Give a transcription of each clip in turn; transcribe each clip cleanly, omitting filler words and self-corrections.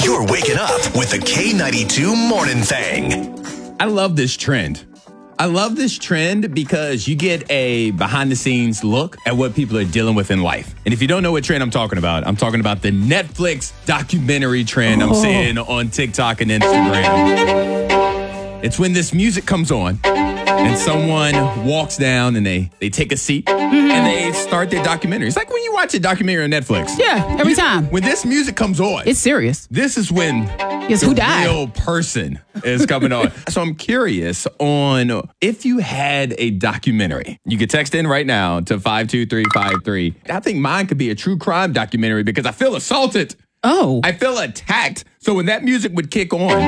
You're waking up with the K92 Morning Thing. I love this trend. I love this trend because you get a behind-the-scenes look at what people are dealing with in life. And if you don't know what trend I'm talking about the Netflix documentary trend I'm seeing on TikTok and Instagram. It's when this music comes on and someone walks down and they take a seat and they start their documentary. It's like when you watch a documentary on Netflix. Yeah, every time. When this music comes on. It's serious. This is when who died? real person is coming on. So I'm curious on if you had a documentary. You could text in right now to 52353. I think mine could be a true crime documentary because I feel assaulted. Oh. I feel attacked. So when that music would kick on,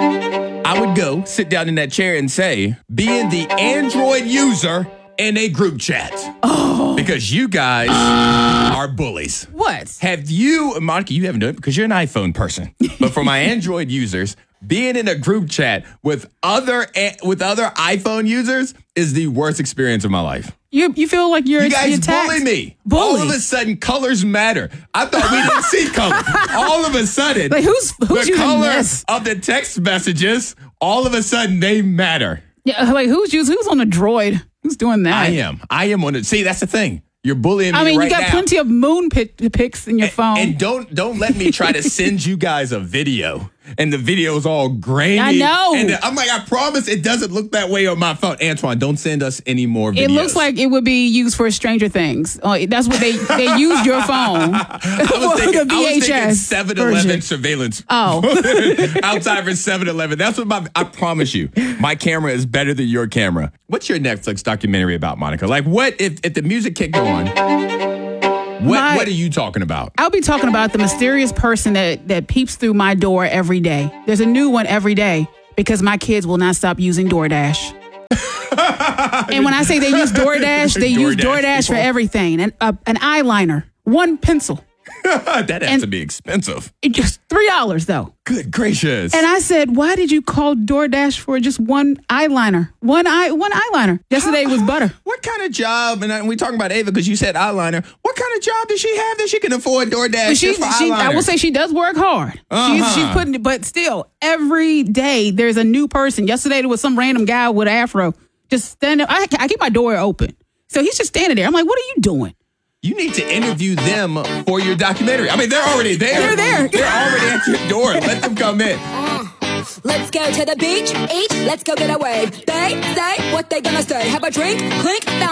I would go sit down in that chair and say, being the Android user in a group chat. Oh. Because you guys are bullies. What? Have you, Monica, you haven't done it because you're an iPhone person. But for my Android users, being in a group chat with other iPhone users is the worst experience of my life. You feel like you're You guys attacked? bully me. Bully. All of a sudden, colors matter. I thought we didn't see colors. All of a sudden, Like who's the using color this? of the text messages, all of a sudden, they matter. Yeah, like who's on a droid? Who's doing that? I am on it. See, that's the thing. You're bullying me right now. I mean, you got plenty of moon pics in your phone. And don't let me try to send you guys a video. And the video is all grainy. I know. And I'm like, I promise it doesn't look that way on my phone. Antoine, don't send us any more videos. It looks like it would be used for Stranger Things. That's what they used your phone I was thinking 7-Eleven surveillance. Oh. Outside for 7-Eleven. That's what I promise you. My camera is better than your camera. What's your Netflix documentary about, Monica? Like what if the music kicked on? What are you talking about? I'll be talking about the mysterious person that peeps through my door every day. There's a new one every day because my kids will not stop using DoorDash. And when I say they use DoorDash, they use DoorDash for everything. An eyeliner, one pencil. That has to be expensive. Just $3 though. Good gracious. And I said, why did you call DoorDash for just one eyeliner? One eyeliner. Yesterday was butter. What kind of job, and we talking about Ava because you said eyeliner, what kind of job does she have that she can afford DoorDash just for eyeliner? I will say she does work hard. She's putting it, but still, every day there's a new person. Yesterday there was some random guy with an afro just standing. I keep my door open. So he's just standing there. I'm like, what are you doing? You need to interview them for your documentary. I mean, they're already there. They're there. They're already at your door. Let them come in. Let's go to the beach, eat, let's go get a wave. They say what they gonna say. Have a drink, clink,